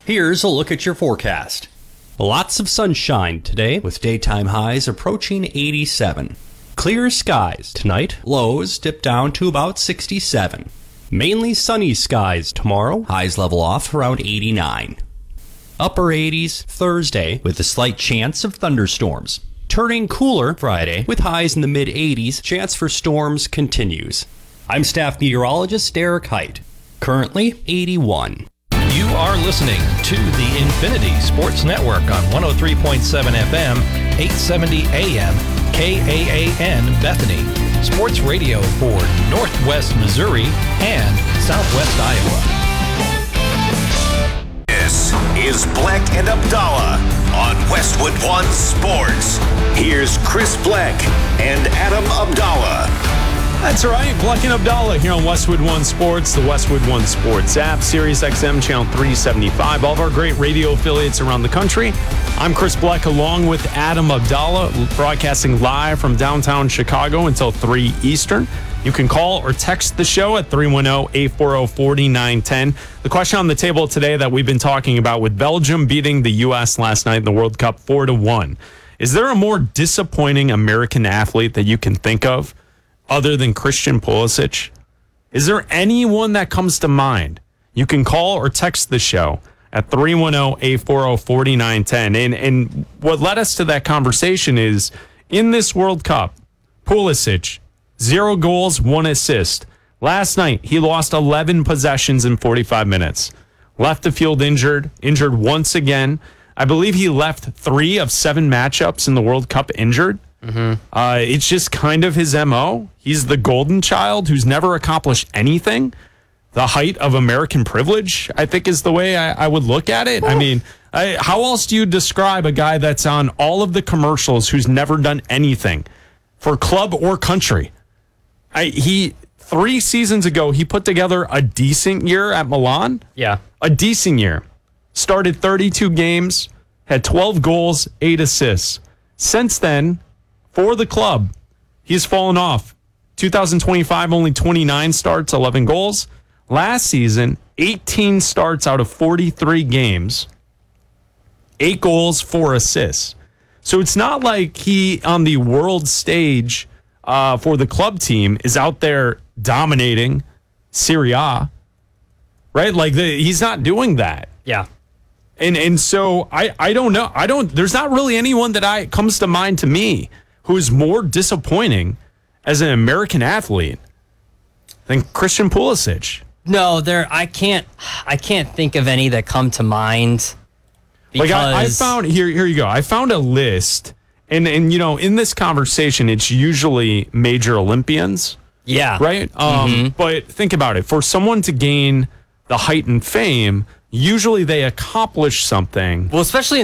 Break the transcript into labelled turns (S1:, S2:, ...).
S1: Here's a look at your forecast. Lots of sunshine today with daytime highs approaching 87. Clear skies tonight, lows dip down to about 67. Mainly sunny skies tomorrow, highs level off around 89. Upper 80s Thursday with a slight chance of thunderstorms. Turning cooler Friday with highs in the mid-80s, chance for storms continues. I'm staff meteorologist Derek Height. Currently 81.
S2: You are listening to the Infinity Sports Network on 103.7 FM, 870 AM, KAAN Bethany. Sports radio for Northwest Missouri and Southwest Iowa.
S3: This is Bleck and Abdallah on Westwood One Sports. Here's Chris Bleck and Adam Abdallah.
S4: That's right, Bleck and Abdallah here on Westwood One Sports, the Westwood One Sports app, Sirius XM channel 375, all of our great radio affiliates around the country. I'm Chris Bleck along with Adam Abdallah, broadcasting live from downtown Chicago until 3 Eastern. You can call or text the show at 310-840-4910. The question on the table today that we've been talking about with Belgium beating the U.S. last night in the World Cup 4-1. Is there a more disappointing American athlete that you can think of other than Christian Pulisic? Is there anyone that comes to mind? You can call or text the show at 310-840-4910. And what led us to that conversation is, in this World Cup, Pulisic, 0 goals, 1 assist. Last night, he lost 11 possessions in 45 minutes. Left the field injured once again. I believe he left 3 of 7 matchups in the World Cup injured. It's just kind of his MO. He's the golden child who's never accomplished anything. The height of American privilege, I think, is the way I would look at it. I mean, how else do you describe a guy that's on all of the commercials who's never done anything for club or country? 3 seasons ago, he put together a decent year at Milan.
S5: Yeah.
S4: A decent year. Started 32 games, had 12 goals, 8 assists. Since then, for the club, he's fallen off. 2025, only 29 starts, 11 goals. Last season, 18 starts out of 43 games, 8 goals, 4 assists. So it's not like he, on the world stage for the club team, is out there dominating Serie A, right? Like, he's not doing that.
S5: Yeah.
S4: And so I don't know. There's not really anyone that comes to mind to me who's more disappointing as an American athlete than Christian Pulisic.
S5: No, I can't think of any that come to mind. Because...
S4: Like I found here you go. I found a list, and you know, in this conversation, it's usually major Olympians.
S5: Yeah.
S4: Right? But think about it. For someone to gain the height and fame, usually they accomplish something.
S5: Well, especially